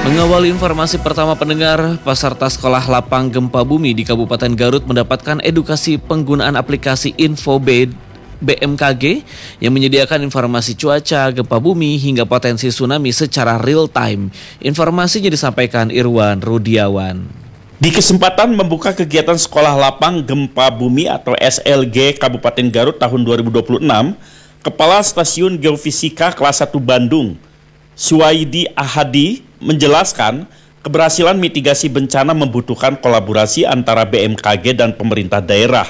Mengawali informasi pertama pendengar, peserta sekolah lapang gempa bumi di Kabupaten Garut mendapatkan edukasi penggunaan aplikasi Info BMKG yang menyediakan informasi cuaca, gempa bumi hingga potensi tsunami secara real time. Informasinya disampaikan Irwan Rudiawan. Di kesempatan membuka kegiatan Sekolah Lapang Gempa Bumi atau SLG Kabupaten Garut tahun 2026, Kepala Stasiun Geofisika Kelas 1 Bandung, Suwaidi Ahadi, menjelaskan keberhasilan mitigasi bencana membutuhkan kolaborasi antara BMKG dan pemerintah daerah.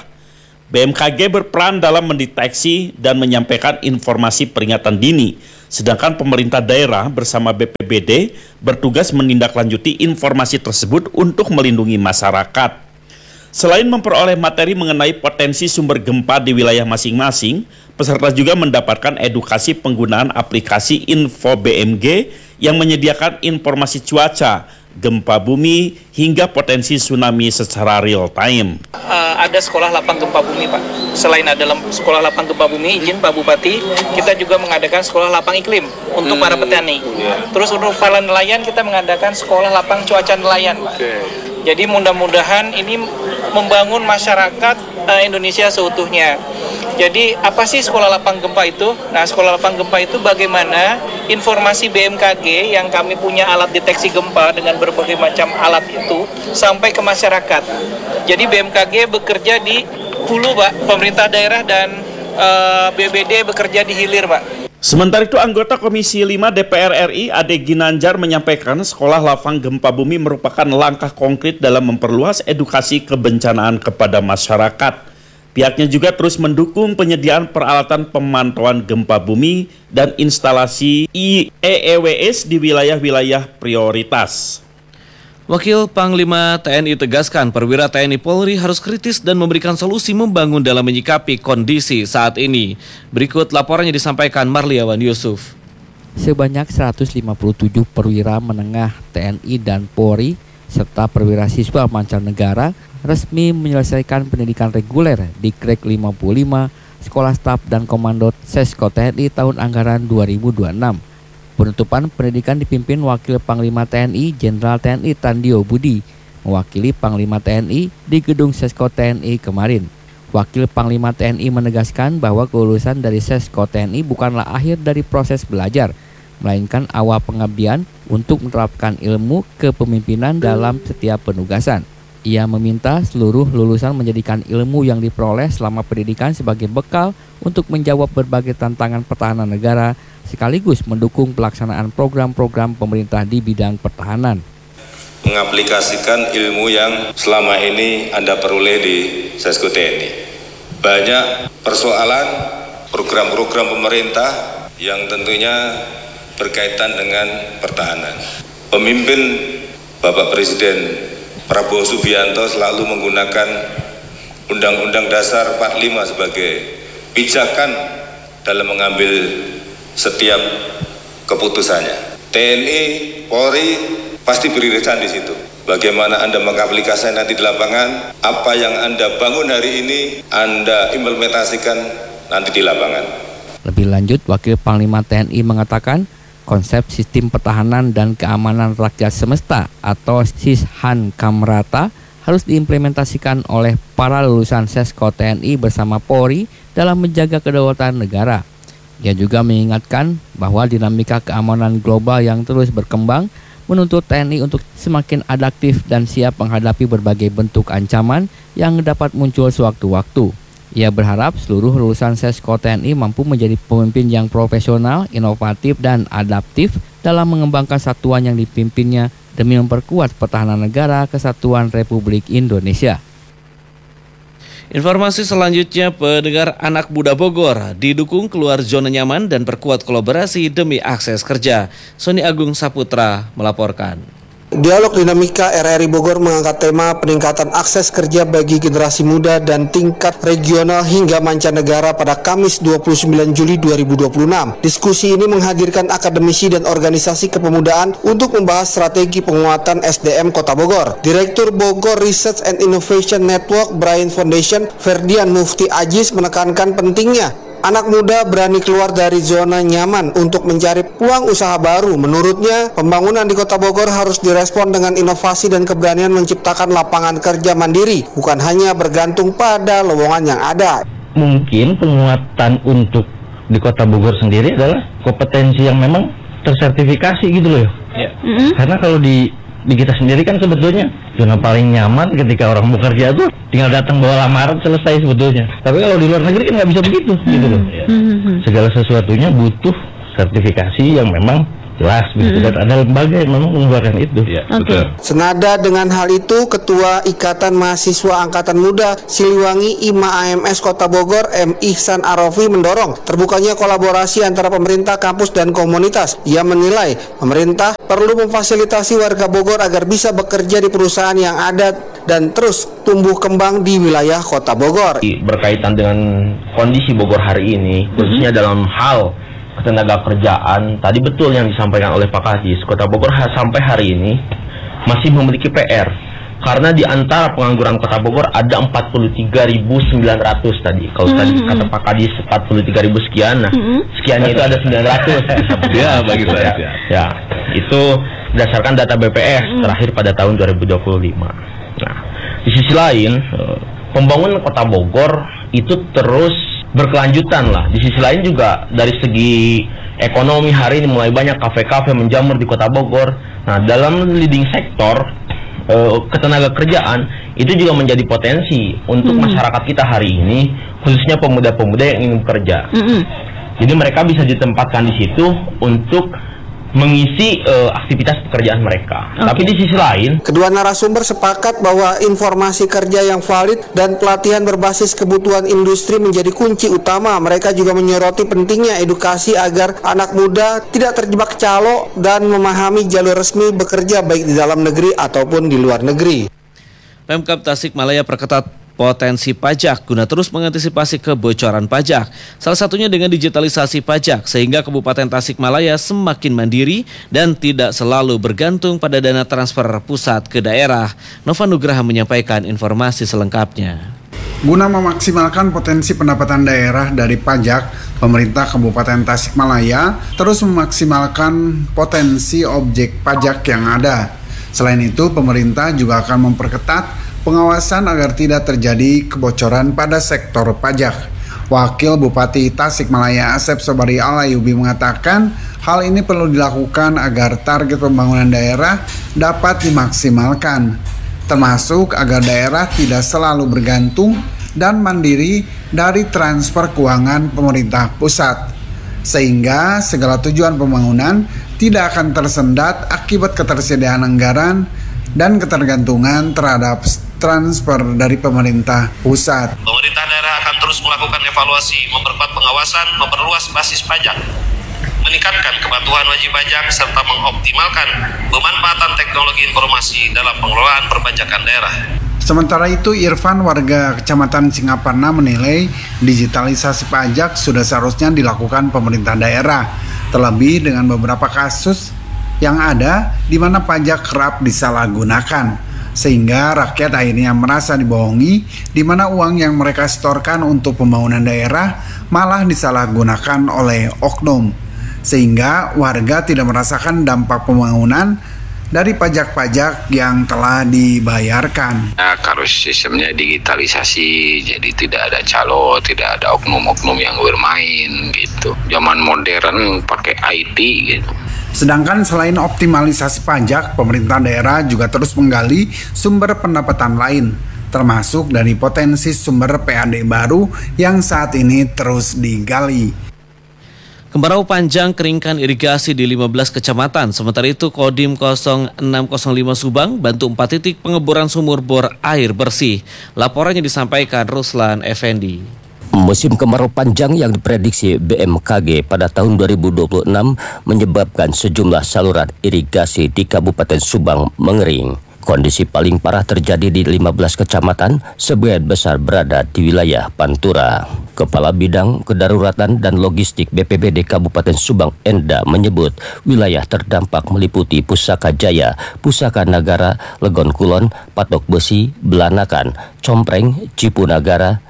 BMKG berperan dalam mendeteksi dan menyampaikan informasi peringatan dini, sedangkan pemerintah daerah bersama BPBD bertugas menindaklanjuti informasi tersebut untuk melindungi masyarakat. Selain memperoleh materi mengenai potensi sumber gempa di wilayah masing-masing, peserta juga mendapatkan edukasi penggunaan aplikasi Info BMG yang menyediakan informasi cuaca, gempa bumi, hingga potensi tsunami secara real time. Ada sekolah lapang gempa bumi, Pak. Selain ada sekolah lapang gempa bumi, izin Pak Bupati, kita juga mengadakan sekolah lapang iklim untuk para petani. Terus untuk para nelayan, kita mengadakan sekolah lapang cuaca nelayan, Pak. Jadi mudah-mudahan ini membangun masyarakat Indonesia seutuhnya. Jadi apa sih sekolah lapang gempa itu? Nah, sekolah lapang gempa itu bagaimana informasi BMKG yang kami punya alat deteksi gempa dengan berbagai macam alat itu sampai ke masyarakat. Jadi BMKG bekerja di hulu, Pak, pemerintah daerah dan BBD bekerja di hilir, Pak. Sementara itu, anggota Komisi 5 DPR RI Ade Ginanjar menyampaikan sekolah lapang gempa bumi merupakan langkah konkret dalam memperluas edukasi kebencanaan kepada masyarakat. Pihaknya juga terus mendukung penyediaan peralatan pemantauan gempa bumi dan instalasi EEWS di wilayah-wilayah prioritas. Wakil Panglima TNI tegaskan perwira TNI Polri harus kritis dan memberikan solusi membangun dalam menyikapi kondisi saat ini. Berikut laporannya disampaikan Marliawan Yusuf. Sebanyak 157 perwira menengah TNI dan Polri serta perwira siswa mancanegara resmi menyelesaikan pendidikan reguler di Krek 55 Sekolah Staf dan Komando Sesko TNI tahun anggaran 2026. Penutupan pendidikan dipimpin Wakil Panglima TNI Jenderal TNI Tandio Budi mewakili Panglima TNI di Gedung Sesko TNI kemarin. Wakil Panglima TNI menegaskan bahwa kelulusan dari Sesko TNI bukanlah akhir dari proses belajar, melainkan awal pengabdian untuk menerapkan ilmu kepemimpinan dalam setiap penugasan. Ia meminta seluruh lulusan menjadikan ilmu yang diperoleh selama pendidikan sebagai bekal untuk menjawab berbagai tantangan pertahanan negara, sekaligus mendukung pelaksanaan program-program pemerintah di bidang pertahanan. Mengaplikasikan ilmu yang selama ini Anda peroleh di Sesko TNI. Banyak persoalan, program-program pemerintah yang tentunya berkaitan dengan pertahanan. Pemimpin Bapak Presiden Prabowo Subianto selalu menggunakan Undang-Undang Dasar 45 sebagai pijakan dalam mengambil setiap keputusannya. TNI, Polri pasti beririsan di situ. Bagaimana Anda mengaplikasikan nanti di lapangan, apa yang Anda bangun hari ini, Anda implementasikan nanti di lapangan. Lebih lanjut, Wakil Panglima TNI mengatakan konsep sistem pertahanan dan keamanan rakyat semesta atau SISHAN Kamrata harus diimplementasikan oleh para lulusan Sesko TNI bersama Polri dalam menjaga kedaulatan negara. Dia juga mengingatkan bahwa dinamika keamanan global yang terus berkembang menuntut TNI untuk semakin adaptif dan siap menghadapi berbagai bentuk ancaman yang dapat muncul sewaktu-waktu. Ia berharap seluruh lulusan Sesko TNI mampu menjadi pemimpin yang profesional, inovatif, dan adaptif dalam mengembangkan satuan yang dipimpinnya demi memperkuat pertahanan negara kesatuan Republik Indonesia. Informasi selanjutnya, pendengar, anak muda Bogor didukung keluar zona nyaman dan perkuat kolaborasi demi akses kerja. Sony Agung Saputra melaporkan. Dialog Dinamika RRI Bogor mengangkat tema peningkatan akses kerja bagi generasi muda dan tingkat regional hingga mancanegara pada Kamis 29 Juli 2026. Diskusi ini menghadirkan akademisi dan organisasi kepemudaan untuk membahas strategi penguatan SDM Kota Bogor. Direktur Bogor Research and Innovation Network Brian Foundation, Ferdian Mufti Aziz, menekankan pentingnya Anak muda berani keluar dari zona nyaman untuk mencari peluang usaha baru. Menurutnya, pembangunan di Kota Bogor harus direspon dengan inovasi dan keberanian menciptakan lapangan kerja mandiri, bukan hanya bergantung pada lowongan yang ada. Mungkin penguatan untuk di Kota Bogor sendiri adalah kompetensi yang memang tersertifikasi gitu loh. Ya. Karena kalau di kita sendiri kan sebetulnya zona paling nyaman ketika orang bekerja tuh tinggal datang bawa lamaran selesai sebetulnya. Tapi kalau di luar negeri kan nggak bisa begitu gitu loh. Segala sesuatunya butuh sertifikasi yang memang jelas begitu, dan ada lembaga yang memang mengeluarkan itu. Ya, betul. Senada dengan hal itu, Ketua Ikatan Mahasiswa Angkatan Muda Siliwangi IMA AMS Kota Bogor M. Ihsan Arofi mendorong terbukanya kolaborasi antara pemerintah, kampus, dan komunitas. Ia menilai pemerintah perlu memfasilitasi warga Bogor agar bisa bekerja di perusahaan yang ada dan terus tumbuh kembang di wilayah Kota Bogor. Berkaitan dengan kondisi Bogor hari ini, khususnya dalam hal ketenaga kerjaan, tadi betul yang disampaikan oleh Pak Kadis, Kota Bogor sampai hari ini masih memiliki PR. Karena di antara pengangguran Kota Bogor ada 43.900 tadi. Kalau tadi kata Pak Kadis 43.000 sekian, nah sekiannya itu ada 900. Ya, bagi saya. Ya, itu berdasarkan data BPS terakhir pada tahun 2025. Nah, di sisi lain, pembangunan Kota Bogor itu terus berkelanjutan lah. Di sisi lain juga dari segi ekonomi hari ini mulai banyak kafe-kafe menjamur di Kota Bogor. Nah, dalam leading sektor ketenaga kerjaan itu juga menjadi potensi untuk masyarakat kita hari ini, khususnya pemuda-pemuda yang ingin bekerja. Jadi mereka bisa ditempatkan di situ untuk mengisi aktivitas pekerjaan mereka. Tapi di sisi lain, kedua narasumber sepakat bahwa informasi kerja yang valid dan pelatihan berbasis kebutuhan industri menjadi kunci utama. Mereka juga menyoroti pentingnya edukasi agar anak muda tidak terjebak calo dan memahami jalur resmi bekerja baik di dalam negeri ataupun di luar negeri. Pemkab Tasikmalaya perketat potensi pajak guna terus mengantisipasi kebocoran pajak. Salah satunya dengan digitalisasi pajak sehingga Kabupaten Tasikmalaya semakin mandiri dan tidak selalu bergantung pada dana transfer pusat ke daerah. Nova Nugraha menyampaikan informasi selengkapnya. Guna memaksimalkan potensi pendapatan daerah dari pajak, pemerintah Kabupaten Tasikmalaya terus memaksimalkan potensi objek pajak yang ada. Selain itu, pemerintah juga akan memperketat pengawasan agar tidak terjadi kebocoran pada sektor pajak. Wakil Bupati Tasikmalaya Asep Sobari Alayubi mengatakan hal ini perlu dilakukan agar target pembangunan daerah dapat dimaksimalkan, termasuk agar daerah tidak selalu bergantung dan mandiri dari transfer keuangan pemerintah pusat, sehingga segala tujuan pembangunan tidak akan tersendat akibat ketersediaan anggaran dan ketergantungan terhadap transfer dari pemerintah pusat. Pemerintah daerah akan terus melakukan evaluasi, memperkuat pengawasan, memperluas basis pajak, meningkatkan kepatuhan wajib pajak, serta mengoptimalkan pemanfaatan teknologi informasi dalam pengelolaan perpajakan daerah. Sementara itu, Irfan, warga Kecamatan Singaparna, menilai digitalisasi pajak sudah seharusnya dilakukan pemerintah daerah, terlebih dengan beberapa kasus yang ada di mana pajak kerap disalahgunakan, sehingga rakyat akhirnya merasa dibohongi, di mana uang yang mereka setorkan untuk pembangunan daerah malah disalahgunakan oleh oknum, sehingga warga tidak merasakan dampak pembangunan dari pajak-pajak yang telah dibayarkan. Nah, kalau sistemnya digitalisasi, jadi tidak ada calo, tidak ada oknum-oknum yang bermain gitu. Zaman modern pakai IT gitu. Sedangkan selain optimalisasi pajak, pemerintah daerah juga terus menggali sumber pendapatan lain, termasuk dari potensi sumber PAD baru yang saat ini terus digali. Kemarau panjang keringkan irigasi di 15 kecamatan. Sementara itu Kodim 0605 Subang bantu 4 titik pengeboran sumur bor air bersih. Laporannya disampaikan Ruslan Effendi. Musim kemarau panjang yang diprediksi BMKG pada tahun 2026 menyebabkan sejumlah saluran irigasi di Kabupaten Subang mengering. Kondisi paling parah terjadi di 15 kecamatan, sebagian besar berada di wilayah Pantura. Kepala Bidang Kedaruratan dan Logistik BPBD Kabupaten Subang Enda menyebut wilayah terdampak meliputi Pusaka Jaya, Pusaka Nagara, Legon Kulon, Patok Besi, Belanakan, Compreng, Cipunagara,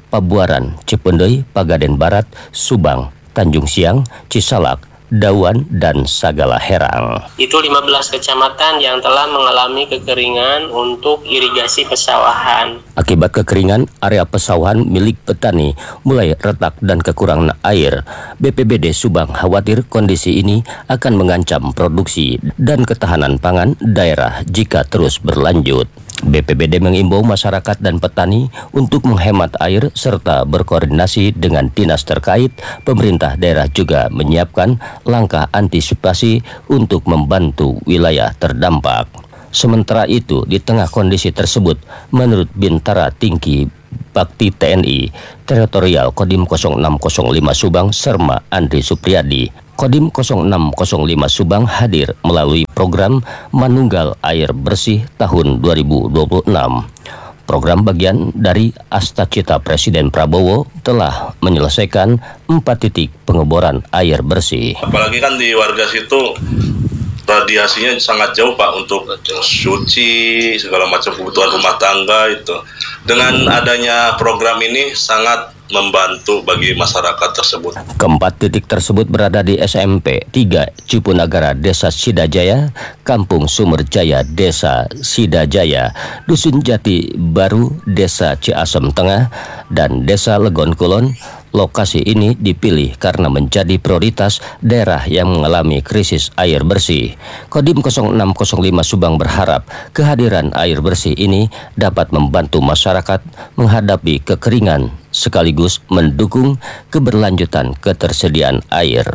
Pabuaran, Cipendei, Pagaden Barat, Subang, Tanjung Siang, Cisalak, Dawan, dan Sagala Herang. Itu 15 kecamatan yang telah mengalami kekeringan untuk irigasi pesawahan. Akibat kekeringan, area pesawahan milik petani mulai retak dan kekurangan air. BPBD Subang khawatir kondisi ini akan mengancam produksi dan ketahanan pangan daerah jika terus berlanjut. BPBD mengimbau masyarakat dan petani untuk menghemat air serta berkoordinasi dengan dinas terkait. Pemerintah daerah juga menyiapkan langkah antisipasi untuk membantu wilayah terdampak. Sementara itu, di tengah kondisi tersebut, menurut Bintara Tingki Bakti TNI Teritorial Kodim 0605 Subang Serma Andri Supriyadi, Kodim 0605 Subang hadir melalui program Manunggal Air Bersih tahun 2026. Program bagian dari Astacita Presiden Prabowo telah menyelesaikan 4 titik pengeboran air bersih. Apalagi kan di warga situ radiasinya sangat jauh Pak untuk suci, segala macam kebutuhan rumah tangga itu. Dengan adanya program ini sangat membantu bagi masyarakat tersebut. Keempat titik tersebut berada di SMP 3 Cipunagara Desa Sidajaya, Kampung Sumberjaya Desa Sidajaya, Dusun Jati Baru Desa Ciasem Tengah, dan Desa Legon Kulon. Lokasi ini dipilih karena menjadi prioritas daerah yang mengalami krisis air bersih. Kodim 0605 Subang berharap kehadiran air bersih ini dapat membantu masyarakat menghadapi kekeringan sekaligus mendukung keberlanjutan ketersediaan air.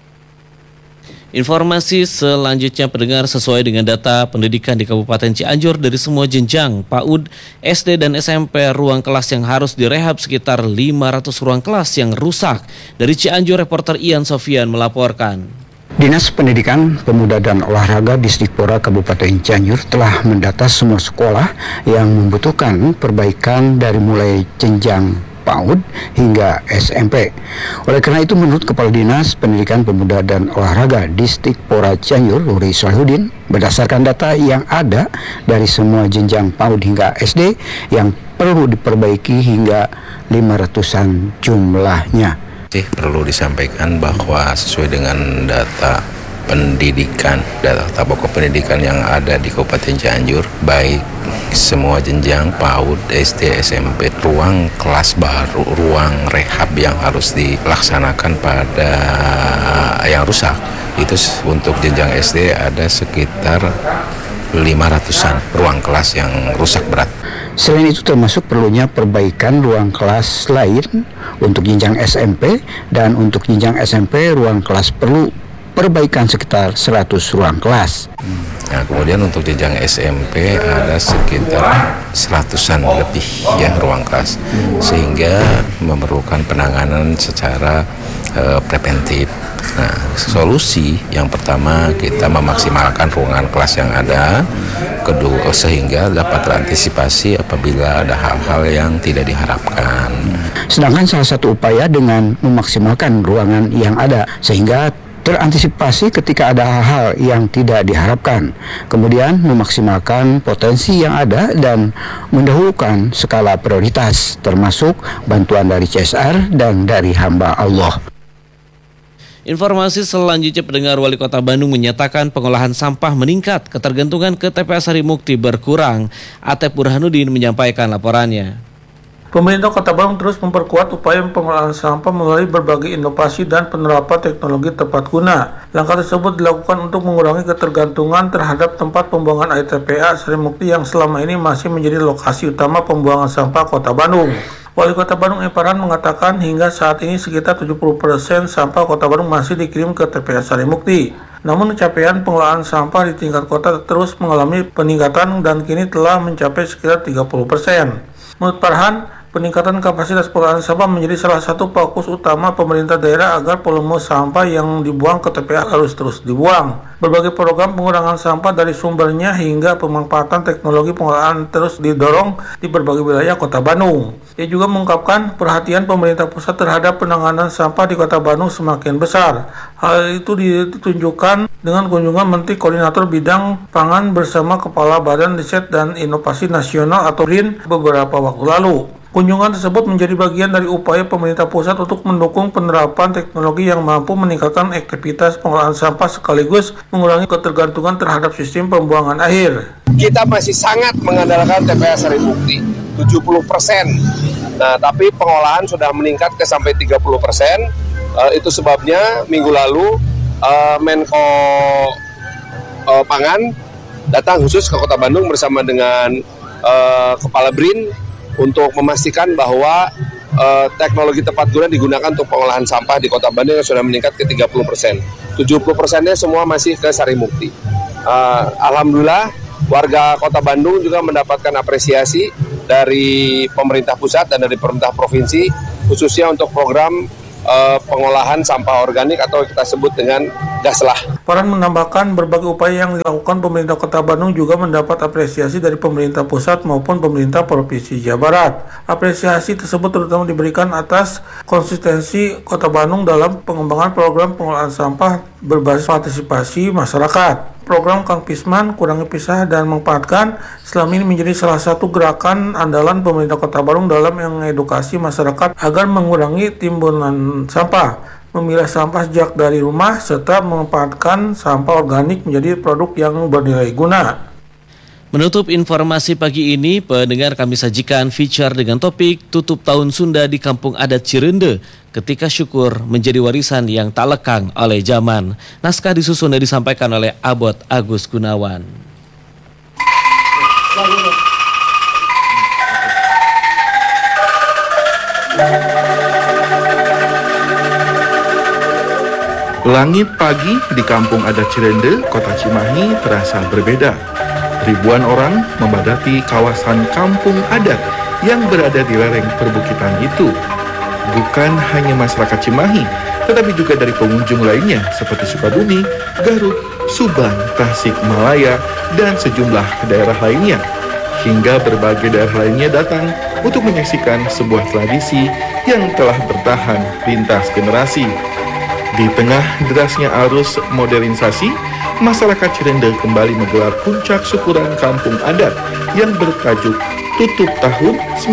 Informasi selanjutnya pendengar, sesuai dengan data pendidikan di Kabupaten Cianjur dari semua jenjang PAUD, SD dan SMP, ruang kelas yang harus direhab sekitar 500 ruang kelas yang rusak. Dari Cianjur, reporter Ian Sofian melaporkan. Dinas Pendidikan, Pemuda dan Olahraga Disdikpora Kabupaten Cianjur telah mendata semua sekolah yang membutuhkan perbaikan dari mulai jenjang PAUD hingga SMP. Oleh karena itu, menurut Kepala Dinas Pendidikan Pemuda dan Olahraga Disdikpora Cianjur, Luri Solihudin, berdasarkan data yang ada dari semua jenjang PAUD hingga SD yang perlu diperbaiki hingga 500-an jumlahnya. Perlu disampaikan bahwa sesuai dengan data pendidikan, data pokok pendidikan yang ada di Kabupaten Cianjur, baik semua jenjang PAUD, SD, SMP, ruang kelas baru, ruang rehab yang harus dilaksanakan pada yang rusak, itu untuk jenjang SD ada sekitar 500-an ruang kelas yang rusak berat. Selain itu termasuk perlunya perbaikan ruang kelas lain untuk jenjang SMP, dan untuk jenjang SMP ruang kelas perlu perbaikan sekitar 100 ruang kelas. Nah, kemudian untuk jenjang SMP ada sekitar 100-an lebih ya ruang kelas, sehingga memerlukan penanganan secara preventif. Nah, solusi yang pertama kita memaksimalkan ruangan kelas yang ada, kedua sehingga dapat terantisipasi apabila ada hal-hal yang tidak diharapkan. Sedangkan salah satu upaya dengan memaksimalkan ruangan yang ada sehingga terantisipasi ketika ada hal-hal yang tidak diharapkan. Kemudian memaksimalkan potensi yang ada dan mendahulukan skala prioritas, termasuk bantuan dari CSR dan dari hamba Allah. Informasi selanjutnya pendengar, Wali Kota Bandung menyatakan pengolahan sampah meningkat, ketergantungan ke TPA Sarimukti berkurang. Atep Burhanuddin menyampaikan laporannya. Pemerintah Kota Bandung terus memperkuat upaya pengolahan sampah melalui berbagai inovasi dan penerapan teknologi tepat guna. Langkah tersebut dilakukan untuk mengurangi ketergantungan terhadap tempat pembuangan air TPA Sarimukti yang selama ini masih menjadi lokasi utama pembuangan sampah Kota Bandung. Wali Kota Bandung Eparan mengatakan hingga saat ini sekitar 70% sampah Kota Bandung masih dikirim ke TPA Sarimukti. Namun capaian pengolahan sampah di tingkat kota terus mengalami peningkatan dan kini telah mencapai sekitar 30%. Menurut Farhan, peningkatan kapasitas pengolahan sampah menjadi salah satu fokus utama pemerintah daerah agar volume sampah yang dibuang ke TPA harus terus dibuang. Berbagai program pengurangan sampah dari sumbernya hingga pemanfaatan teknologi pengolahan terus didorong di berbagai wilayah Kota Bandung. Ia juga mengungkapkan perhatian pemerintah pusat terhadap penanganan sampah di Kota Bandung semakin besar. Hal itu ditunjukkan dengan kunjungan Menteri Koordinator Bidang Pangan bersama Kepala Badan Riset dan Inovasi Nasional atau BRIN beberapa waktu lalu. Kunjungan tersebut menjadi bagian dari upaya pemerintah pusat untuk mendukung penerapan teknologi yang mampu meningkatkan aktivitas pengolahan sampah sekaligus mengurangi ketergantungan terhadap sistem pembuangan akhir. Kita masih sangat mengandalkan TPA Sarimukti, 70%. Nah, tapi pengolahan sudah meningkat ke sampai 30%. Itu sebabnya minggu lalu Menko Pangan datang khusus ke Kota Bandung bersama dengan Kepala BRIN untuk memastikan bahwa teknologi tepat guna digunakan untuk pengolahan sampah di Kota Bandung yang sudah meningkat ke 30%. 70%-nya semua masih ke Sarimukti. Alhamdulillah, warga Kota Bandung juga mendapatkan apresiasi dari pemerintah pusat dan dari pemerintah provinsi, khususnya untuk program pengolahan sampah organik atau kita sebut dengan Gaslah. Paran menambahkan berbagai upaya yang dilakukan pemerintah Kota Bandung juga mendapat apresiasi dari pemerintah pusat maupun pemerintah Provinsi Jawa Barat. Apresiasi tersebut terutama diberikan atas konsistensi Kota Bandung dalam pengembangan program pengolahan sampah berbasis partisipasi masyarakat. Program Kang Pisman, Kurangi Pisah dan Manfaatkan selama ini menjadi salah satu gerakan andalan pemerintah Kota Bandung dalam mengedukasi masyarakat agar mengurangi timbunan sampah, memilah sampah sejak dari rumah, serta memanfaatkan sampah organik menjadi produk yang bernilai guna. Menutup informasi pagi ini, pendengar kami sajikan feature dengan topik Tutup Tahun Sunda di Kampung Adat Cirende, ketika syukur menjadi warisan yang tak lekang oleh zaman. Naskah disusun dan disampaikan oleh Abot Agus Gunawan. Langit pagi di Kampung Adat Cirende, Kota Cimahi terasa berbeda. Ribuan orang memadati kawasan kampung adat yang berada di lereng perbukitan itu. Bukan hanya masyarakat Cimahi, tetapi juga dari pengunjung lainnya seperti Sukabumi, Garut, Subang, Tasikmalaya, dan sejumlah daerah lainnya. Hingga berbagai daerah lainnya datang untuk menyaksikan sebuah tradisi yang telah bertahan lintas generasi. Di tengah derasnya arus modernisasi, masyarakat Cirende kembali menggelar puncak syukuran kampung adat yang bertajuk Tutup Tahun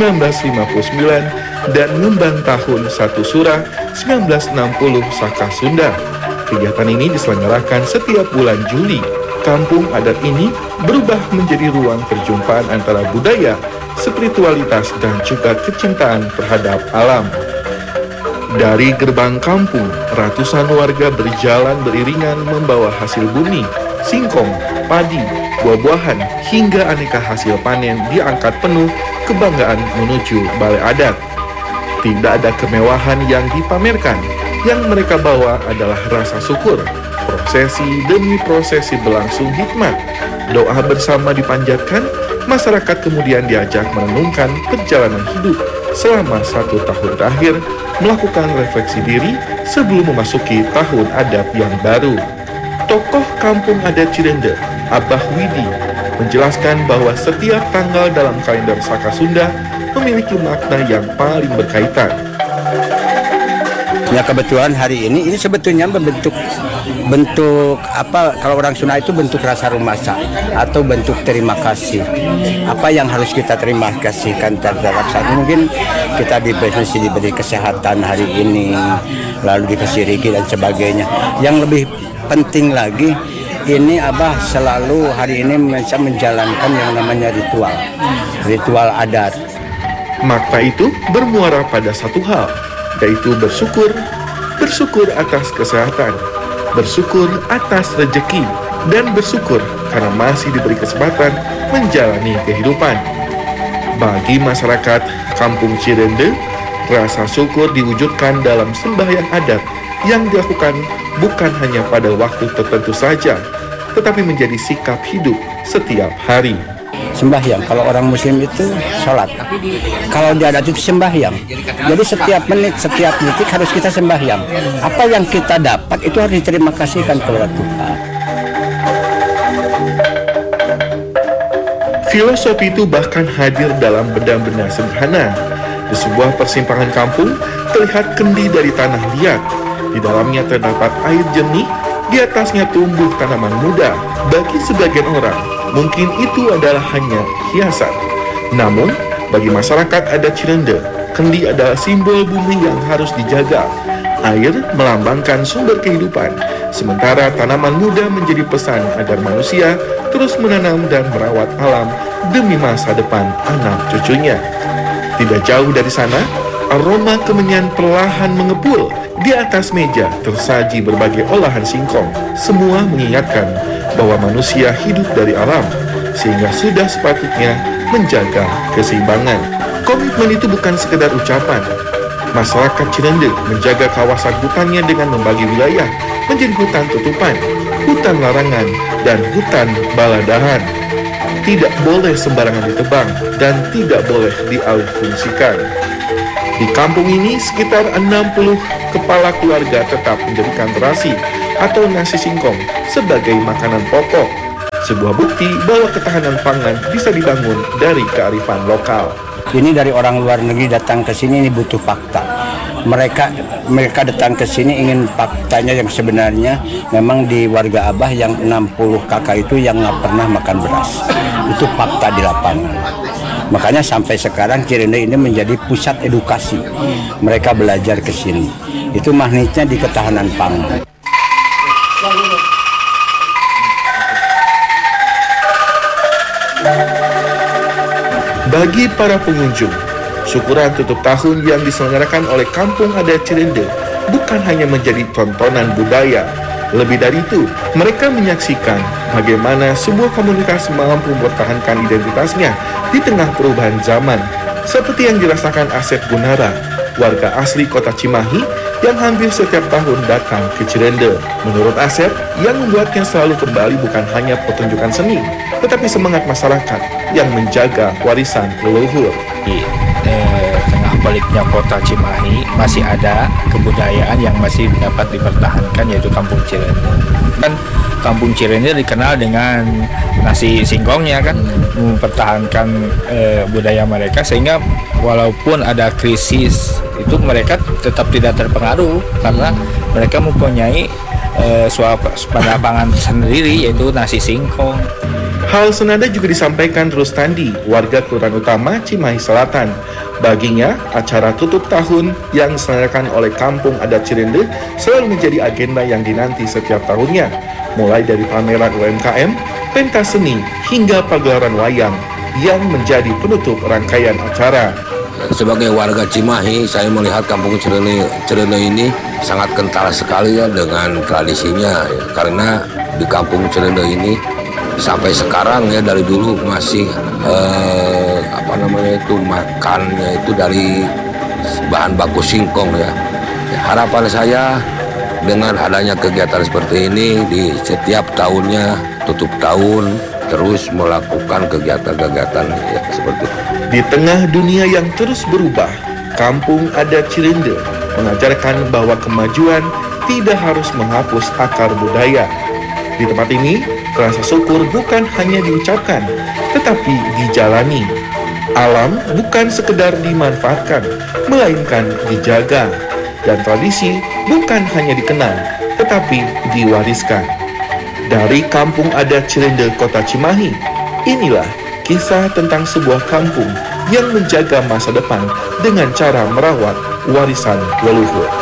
1959 dan Ngembang Tahun 1 Surah 1960 Saka Sunda. Kegiatan ini diselenggarakan setiap bulan Juli. Kampung adat ini berubah menjadi ruang perjumpaan antara budaya, spiritualitas, dan juga kecintaan terhadap alam. Dari gerbang kampung, ratusan warga berjalan beriringan membawa hasil bumi, singkong, padi, buah-buahan, hingga aneka hasil panen diangkat penuh kebanggaan menuju balai adat. Tidak ada kemewahan yang dipamerkan, yang mereka bawa adalah rasa syukur. Prosesi demi prosesi berlangsung hikmat. Doa bersama dipanjatkan, masyarakat kemudian diajak merenungkan perjalanan hidup selama 1 tahun terakhir, melakukan refleksi diri sebelum memasuki tahun adat yang baru. Tokoh kampung adat Cirende, Abah Widi, menjelaskan bahwa setiap tanggal dalam kalender Saka Sunda memiliki makna yang paling berkaitan. Ya kebetulan hari ini sebetulnya bentuk apa, kalau orang Sunda itu bentuk rasa rumasa atau bentuk terima kasih. Apa yang harus kita terima kasihkan terhadap saat mungkin kita diberi kesehatan hari ini, lalu dikasih rezeki dan sebagainya. Yang lebih penting lagi, ini Abah selalu hari ini bisa menjalankan yang namanya ritual adat. Makna itu bermuara pada satu hal, yaitu bersyukur atas kesehatan, bersyukur atas rezeki, dan bersyukur karena masih diberi kesempatan menjalani kehidupan. Bagi masyarakat Kampung Cirende, rasa syukur diwujudkan dalam sembahyang adat yang dilakukan bukan hanya pada waktu tertentu saja, tetapi menjadi sikap hidup setiap hari. Sembahyang, kalau orang muslim itu sholat, kalau di adat itu sembahyang. Jadi setiap menit, setiap detik harus kita sembahyang. Apa yang kita dapat itu harus diterima kasihkan kepada Tuhan. Filosofi itu bahkan hadir dalam benda-benda sederhana. Di sebuah persimpangan kampung terlihat kendi dari tanah liat. Di dalamnya terdapat air jernih, di atasnya tumbuh tanaman muda. Bagi sebagian orang, mungkin itu adalah hanya hiasan. Namun, Bagi masyarakat adat Cirende, kendi adalah simbol bumi yang harus dijaga. Air melambangkan sumber kehidupan, sementara tanaman muda menjadi pesan agar manusia terus menanam dan merawat alam demi masa depan anak cucunya. Tidak jauh dari sana, aroma kemenyan perlahan mengepul. Di atas meja tersaji berbagai olahan singkong. Semua mengingatkan bahwa manusia hidup dari alam, sehingga sudah sepatutnya menjaga keseimbangan. Komitmen itu bukan sekedar ucapan. Masyarakat Cirende menjaga kawasan hutannya dengan membagi wilayah menjadi hutan tutupan, hutan larangan, dan hutan baladahan. Tidak boleh sembarangan ditebang dan tidak boleh dialihfungsikan. Di kampung ini sekitar 60 kepala keluarga tetap menjadikan terasi atau nasi singkong sebagai makanan pokok. Sebuah bukti bahwa ketahanan pangan bisa dibangun dari kearifan lokal. Ini dari orang luar negeri datang ke sini, ini butuh fakta. Mereka datang ke sini ingin faktanya yang sebenarnya memang di warga Abah yang 60 kakak itu yang nggak pernah makan beras. Itu fakta di lapangan. Makanya sampai sekarang Cirende ini menjadi pusat edukasi. Mereka belajar ke sini. Itu magnetnya di ketahanan pangan. Bagi para pengunjung, syukuran tutup tahun yang diselenggarakan oleh Kampung Adat Cirende bukan hanya menjadi tontonan budaya. Lebih dari itu, mereka menyaksikan bagaimana sebuah komunitas mampu mempertahankan identitasnya di tengah perubahan zaman, seperti yang dirasakan Asep Gunara, warga asli kota Cimahi yang hampir setiap tahun datang ke Cirende. Menurut Asep, yang membuatnya selalu kembali bukan hanya pertunjukan seni, tetapi semangat masyarakat yang menjaga warisan leluhur. Di tengah peliknya kota Cimahi masih ada kebudayaan yang masih dapat dipertahankan, yaitu Kampung Cirende. Kan Kampung Cirende dikenal dengan nasi singkongnya kan, mempertahankan budaya mereka, sehingga walaupun ada krisis itu mereka tetap tidak terpengaruh karena mereka mempunyai suasana pangan sendiri, yaitu nasi singkong. Hal senada juga disampaikan Rustandi, warga Kelurahan Utama Cimahi Selatan. Baginya, acara tutup tahun yang diselenggarakan oleh Kampung Adat Cirende selalu menjadi agenda yang dinanti setiap tahunnya, mulai dari pameran UMKM, pentas seni, hingga pagelaran wayang yang menjadi penutup rangkaian acara. Sebagai warga Cimahi, saya melihat Kampung Cirende ini sangat kental sekali ya dengan tradisinya, ya. Karena di Kampung Cirende ini sampai sekarang ya, dari dulu masih makannya itu dari bahan baku singkong ya. Harapan saya dengan adanya kegiatan seperti ini di setiap tahunnya, tutup tahun, terus melakukan kegiatan-kegiatan ya, seperti itu. Di tengah dunia yang terus berubah, Kampung Adat Cirende mengajarkan bahwa kemajuan tidak harus menghapus akar budaya. Di tempat ini, rasa syukur bukan hanya diucapkan, tetapi dijalani. Alam bukan sekedar dimanfaatkan, melainkan dijaga. Dan tradisi bukan hanya dikenal, tetapi diwariskan. Dari Kampung Adat Cirende Kota Cimahi, inilah kisah tentang sebuah kampung yang menjaga masa depan dengan cara merawat warisan leluhur.